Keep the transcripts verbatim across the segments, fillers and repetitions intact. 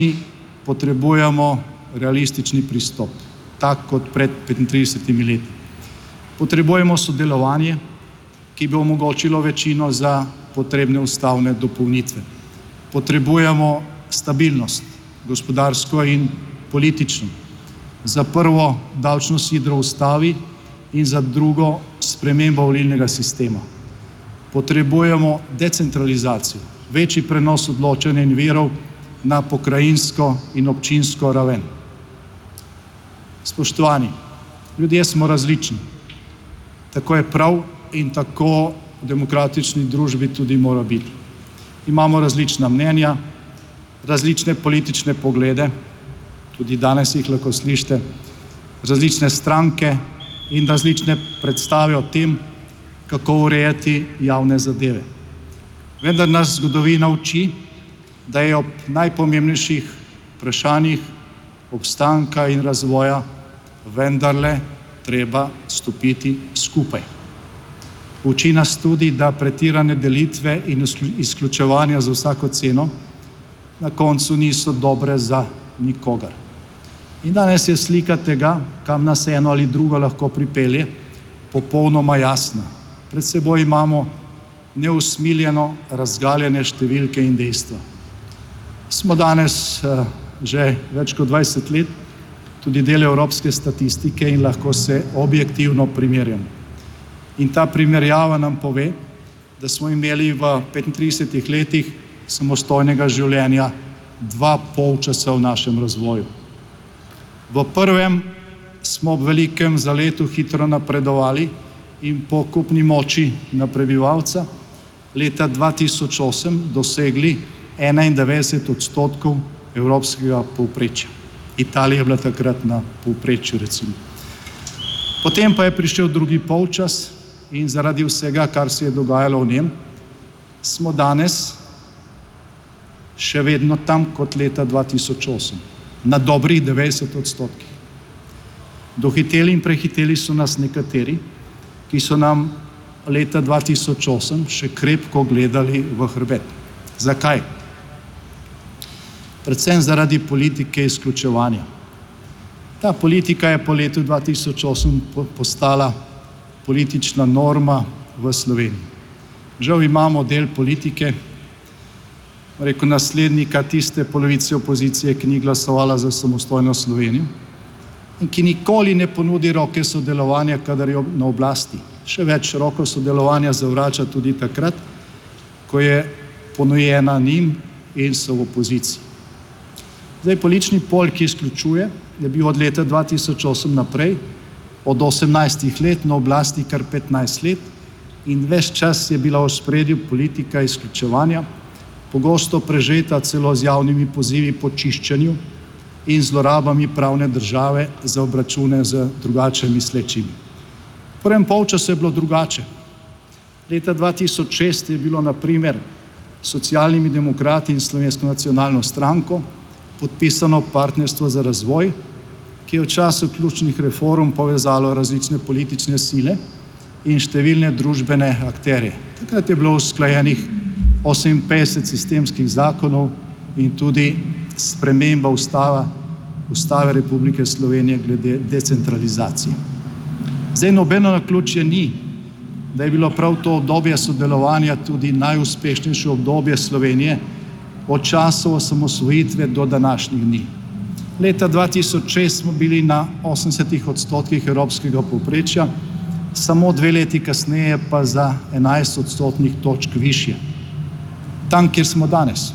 Mi potrebujemo realistični pristop, tak kot pred petintridesetimi leti. Potrebujemo sodelovanje, ki bi omogočilo večino za potrebne ustavne dopolnitve. Potrebujemo stabilnost, gospodarsko in politično. Za prvo davčno sidro v ustavi in za drugo spremembo volilnega sistema. Potrebujemo decentralizacijo, večji prenos odločanja in virov na pokrajinsko in občinsko raven. Spoštovani, ljudje smo različni. Tako je prav in tako v demokratični družbi tudi mora biti. Imamo različna mnenja, različne politične poglede, tudi danes jih lahko slišite, različne stranke in različne predstave o tem, kako urejati javne zadeve. Vendar nas zgodovina uči, da je ob najpomembnejših vprašanjih obstanka in razvoja vendarle treba stopiti skupaj. Uči nas tudi, da pretirane delitve in izključevanja za vsako ceno na koncu niso dobre za nikogar. In danes je slika tega, kam nas eno ali drugo lahko pripelje, popolnoma jasna. Pred seboj imamo neusmiljeno razgaljene številke in dejstva. Smo danes uh, že več kot dvajset let tudi del evropske statistike in lahko se objektivno primerjamo. In ta primerjava nam pove, da smo imeli v petintridesetih letih samostojnega življenja dva polčasa v našem razvoju. V prvem smo ob velikem zaletu hitro napredovali in po kupni moči na prebivalca leta dva tisoč osem dosegli enaindevetdeset odstotkov evropskega povprečja. Italija je bila takrat na povprečju, recimo. Potem pa je prišel drugi polčas in zaradi vsega, kar se je dogajalo v njem, smo danes še vedno tam kot leta dva tisoč osem, na dobrih devetdeset odstotkih. Dohiteli in prehiteli so nas nekateri, ki so nam leta dva tisoč osem še krepko gledali v hrbet. Zakaj? Predvsem zaradi politike izključevanja. Ta politika je po letu dva tisoč osem postala politična norma v Sloveniji. Žal imamo del politike, rekel naslednika tiste polovice opozicije, ki ni glasovala za samostojno Slovenijo in ki nikoli ne ponudi roke sodelovanja, kadar je na oblasti. Še več, roko sodelovanja zavrača tudi takrat, ko je ponujena njim in so v opoziciji. Zdaj, politični pol, ki izključuje, je bil od leta dva tisoč osem naprej, od osemnajstih let na oblasti kar petnajst let in ves čas je bila v ospredju politika izključevanja, pogosto prežeta celo z javnimi pozivi po čiščenju in zlorabami pravne države za obračune z drugače mislečimi. V prvem polčasu je bilo drugače. Leta dva tisoč šest je bilo na primer Socialnimi demokrati in Slovensko nacionalno stranko podpisano partnerstvo za razvoj, ki je v času ključnih reform povezalo različne politične sile in številne družbene akterje. Takrat je bilo usklajenih oseminpetdeset sistemskih zakonov in tudi sprememba ustava, Ustave Republike Slovenije glede decentralizacije. Zdaj, nobeno naključje ni, da je bilo prav to obdobje sodelovanja tudi najuspešnejše obdobje Slovenije od časov osamosvojitve do današnjih dni. Leta dva tisoč šest smo bili na osemdesetih odstotkih evropskega povprečja, samo dve leti kasneje pa za enajst odstotnih točk višje. Tam, kjer smo danes.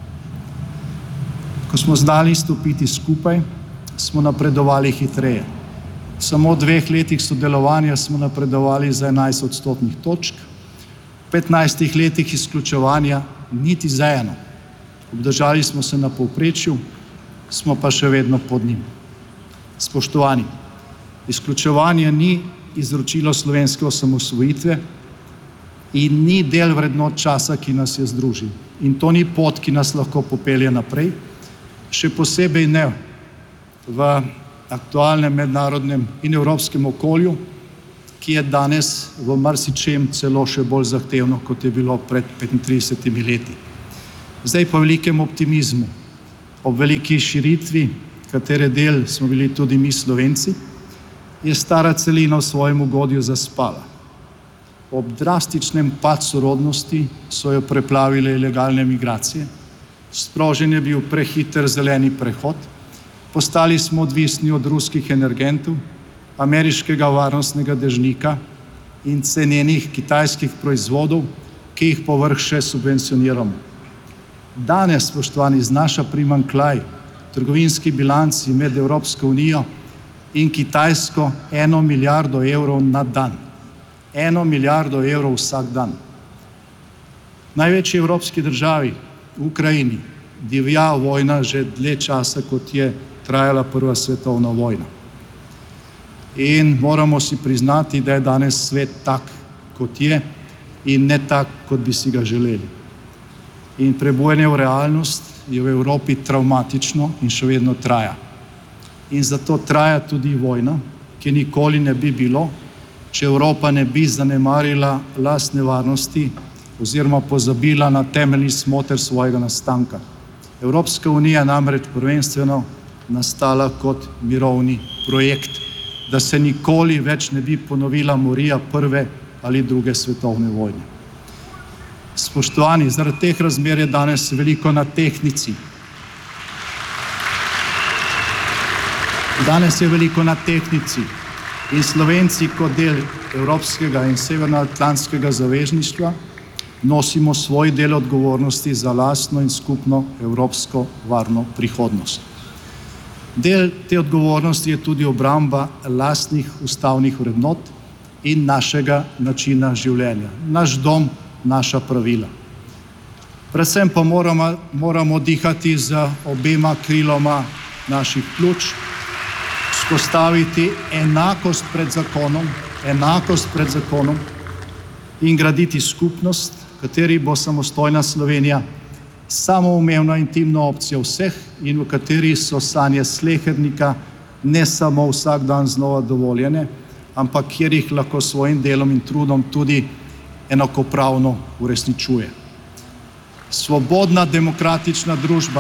Ko smo znali stopiti skupaj, smo napredovali hitreje. Samo v dveh letih sodelovanja smo napredovali za enajst odstotnih točk, v petnajstih letih izključevanja niti za eno. Obdržali smo se na povprečju, smo pa še vedno pod njim. Spoštovani, izključevanje ni izročilo slovenske osamosvojitve in ni del vrednot časa, ki nas je združil. In to ni pot, ki nas lahko popelje naprej, še posebej ne v aktualnem mednarodnem in evropskem okolju, ki je danes v marsičem celo še bolj zahtevno, kot je bilo pred petintridesetimi leti. Zdaj po velikem optimizmu ob veliki širitvi, katere del smo bili tudi mi Slovenci, je stara celina v svojem ugodju zaspala. Ob drastičnem padcu rodnosti so jo preplavile ilegalne migracije, sprožen je bil prehiter zeleni prehod, postali smo odvisni od ruskih energentov, ameriškega varnostnega dežnika in cenenih kitajskih proizvodov, ki jih povrh še subvencioniramo. Danes, spoštovani, znaša primanjkljaj v trgovinski bilanci med Evropsko unijo in Kitajsko eno milijardo evrov na dan. Eno milijardo evrov vsak dan. Največji evropski državi, v Ukrajini, divja vojna že dlje časa, kot je trajala prva svetovna vojna. In moramo si priznati, da je danes svet tak, kot je, in ne tak, kot bi si ga želeli. In prebujanje v realnost je v Evropi travmatično in še vedno traja. In zato traja tudi vojna, ki nikoli ne bi bilo, če Evropa ne bi zanemarila lastne varnosti oziroma pozabila na temeljni smoter svojega nastanka. Evropska unija namreč prvenstveno nastala kot mirovni projekt, da se nikoli več ne bi ponovila morija prve ali druge svetovne vojne. Spoštovani, zaradi teh razmer je danes veliko na tehtnici. Danes je veliko na tehtnici in Slovenci kot del evropskega in severnoatlantskega zavezništva nosimo svoj del odgovornosti za lastno in skupno evropsko varno prihodnost. Del te odgovornosti je tudi obramba lastnih ustavnih vrednot in našega načina življenja. Naš dom, naša pravila. Predvsem pa moramo, moramo dihati z obema kriloma naših pljuč, vzpostaviti enakost pred zakonom, enakost pred zakonom in graditi skupnost, v kateri bo samostojna Slovenija samoumevna intimna opcija vseh in v kateri so sanje slehernika ne samo vsak dan znova dovoljene, ampak kjer jih lahko svojim delom in trudom tudi enakopravno uresničuje. Svobodna demokratična družba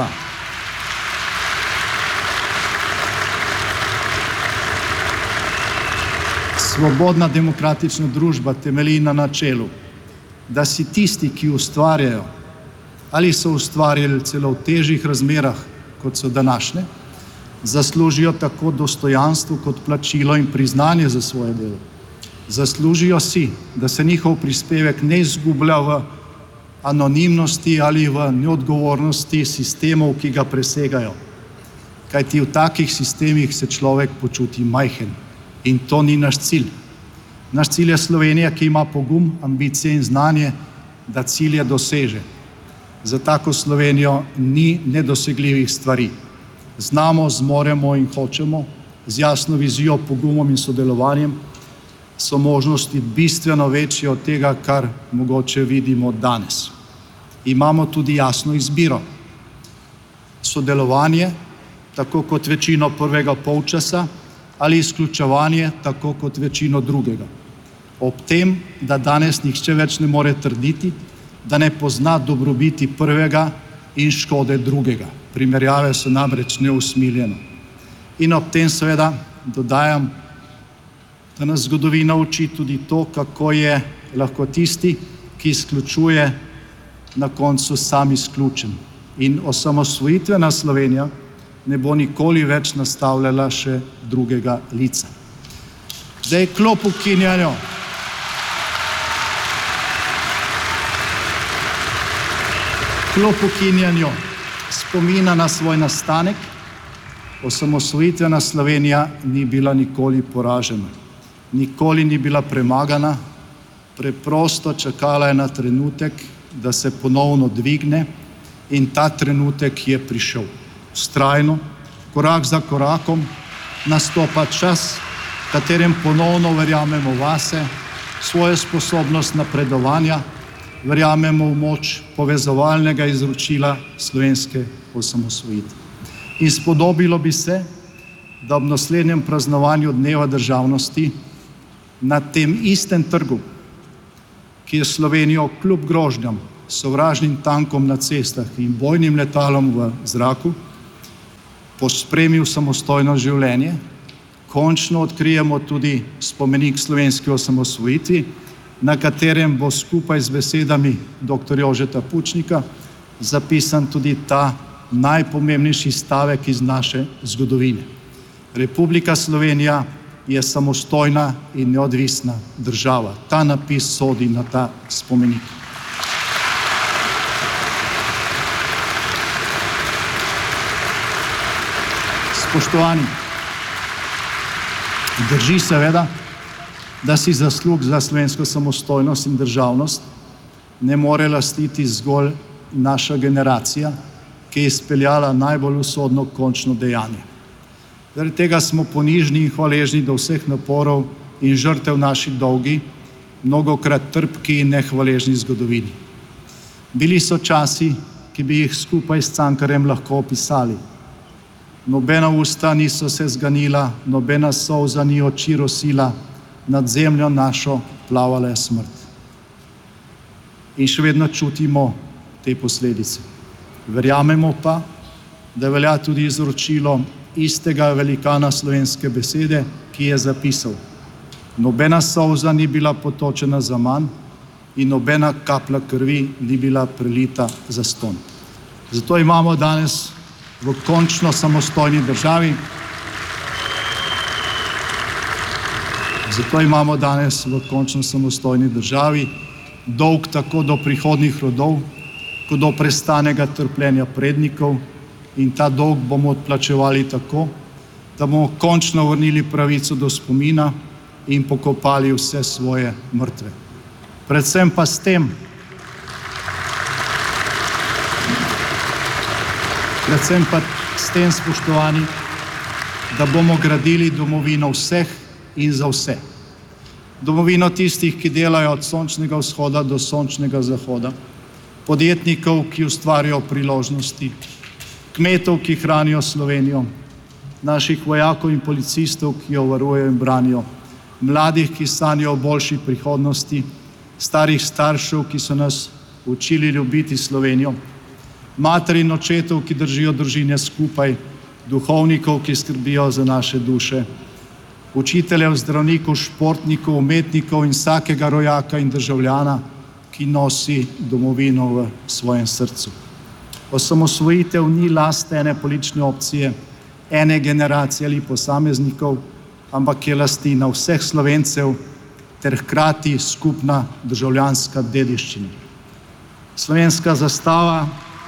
Svobodna demokratična družba temelji na načelu, da si tisti, ki ustvarjajo ali so ustvarjali celo v težjih razmerah, kot so današnje, zaslužijo tako dostojanstvo kot plačilo in priznanje za svoje delo. Zaslužijo si, da se njihov prispevek ne izgublja v anonimnosti ali v neodgovornosti sistemov, ki ga presegajo. Kajti v takih sistemih se človek počuti majhen in to ni naš cilj. Naš cilj je Slovenija, ki ima pogum, ambicije in znanje, da cilje doseže. Za tako Slovenijo ni nedosegljivih stvari. Znamo, zmoremo in hočemo, z jasno vizijo, pogumom in sodelovanjem so možnosti bistveno večje od tega, kar mogoče vidimo danes. Imamo tudi jasno izbiro. Sodelovanje, tako kot večino prvega polčasa, ali izključevanje, tako kot večino drugega. Ob tem, da danes nihče več ne more trditi, da ne pozna dobrobiti prvega in škode drugega. Primerjave so namreč neusmiljene. In ob tem seveda dodajam, da nas zgodovina uči tudi to, kako je lahko tisti, ki izključuje, na koncu sam izključen. In osamosvojitvena Slovenija ne bo nikoli več nastavljala še drugega lica. Zdaj kljub ukinjanju kljub ukinjanju spomina na svoj nastanek, osamosvojitvena Slovenija ni bila nikoli poražena. Nikoli ni bila premagana, preprosto čakala je na trenutek, da se ponovno dvigne in ta trenutek je prišel. Vztrajno, korak za korakom, nastopa čas, v katerem ponovno verjamemo vase, svojo sposobnost napredovanja, verjamemo v moč povezovalnega izročila slovenske osamosvojitve. In spodobilo bi se, da ob naslednjem praznovanju Dneva državnosti na tem istem trgu, ki je Slovenijo kljub grožnjam, sovražnim tankom na cestah in bojnim letalom v zraku, pospremil samostojno življenje, končno odkrijemo tudi spomenik slovenski osamosvojitvi, na katerem bo skupaj z besedami doktor Jožeta Pučnika zapisan tudi ta najpomembnejši stavek iz naše zgodovine. Republika Slovenija je samostojna in neodvisna država. Ta napis sodi na ta spomenik. Spoštovani, drži seveda, da si zaslug za slovensko samostojnost in državnost ne more lastiti zgolj naša generacija, ki je izpeljala najbolj usodno končno dejanje. Zaradi tega smo ponižni in hvaležni do vseh naporov in žrtev naši dolgi, mnogokrat trpki in nehvaležni zgodovini. Bili so časi, ki bi jih skupaj s Cankarjem lahko opisali. Nobena usta niso se zganila, nobena solza ni oči rosila, nad zemljo našo plavala je smrt. In še vedno čutimo te posledice. Verjamemo pa, da velja tudi izročilo istega velikana slovenske besede, ki je zapisal: nobena solza ni bila potočena za manj in nobena kaplja krvi ni bila prelita za ston. Zato imamo danes v končno samostojni državi Zato imamo danes v končno samostojni državi dolg tako do prihodnjih rodov, kot do prestanega trpljenja prednikov, in ta dolg bomo odplačevali tako, da bomo končno vrnili pravico do spomina in pokopali vse svoje mrtve. Predvsem pa s tem, predvsem pa s tem, spoštovani, da bomo gradili domovino vseh in za vse. Domovino tistih, ki delajo od sončnega vzhoda do sončnega zahoda, podjetnikov, ki ustvarjajo priložnosti, kmetov, ki hranijo Slovenijo, naših vojakov in policistov, ki jo varujejo in branijo, mladih, ki sanjajo o boljši prihodnosti, starih staršev, ki so nas učili ljubiti Slovenijo, mater in očetov, ki držijo družine skupaj, duhovnikov, ki skrbijo za naše duše, učiteljev, zdravnikov, športnikov, umetnikov in vsakega rojaka in državljana, ki nosi domovino v svojem srcu. Osamosvojitev ni last ene politične opcije, ene generacije ali posameznikov, ampak je lastina vseh Slovencev ter hkrati skupna državljanska dediščina. Slovenska zastava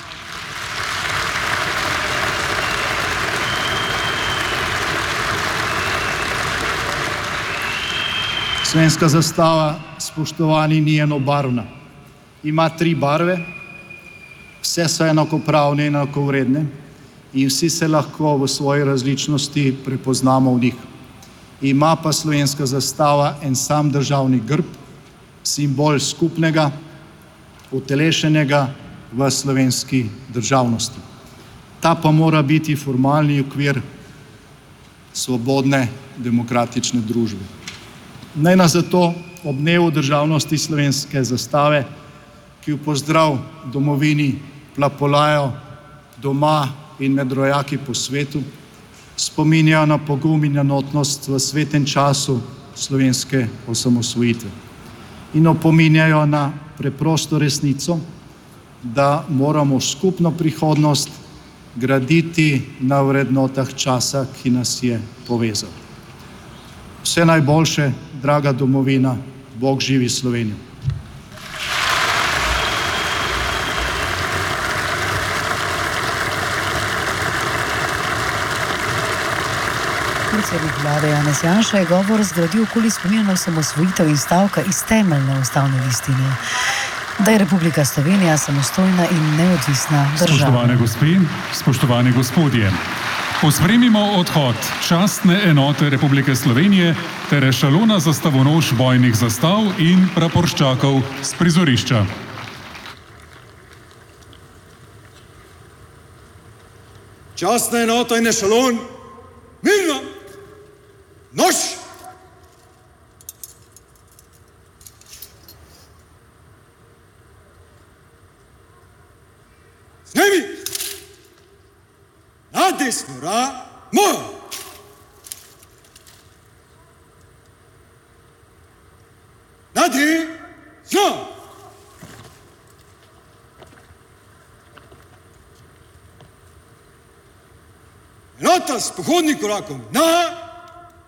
Slovenska zastava, spoštovani, ni enobarvna. Ima tri barve, vse so enakopravne in enakovredne in vsi se lahko v svoji različnosti prepoznamo v njih. Ima pa slovenska zastava en sam državni grb, simbol skupnega, utelešenega v slovenski državnosti. Ta pa mora biti formalni okvir svobodne demokratične družbe. Naj nas zato ob dnevu državnosti slovenske zastave, ki v pozdrav domovini plapolajo doma in med rojaki po svetu, spominjajo na pogum in enotnost v svetem času slovenske osamosvojitve in opominjajo na preprosto resnico, da moramo skupno prihodnost graditi na vrednotah časa, ki nas je povezal. Vse najboljše, draga domovina, Bog živi Slovenijo. Predsednik vlade Janez Janša je govor zgradil okoli spomina na osamosvojitev in stavka iz temeljne ustavne listine, da je Republika Slovenija samostojna in neodvisna država. Spoštovane gospe, spoštovani gospodje, pospremimo odhod častne enote Republike Slovenije ter ešalona zastavonoš bojnih zastav in praporščakov s prizorišča. Častna enota in ešalon, mirno, noš! Snemi! Na desno! Snora, mo! Nadi, zno! Enota s pohodnim korakom na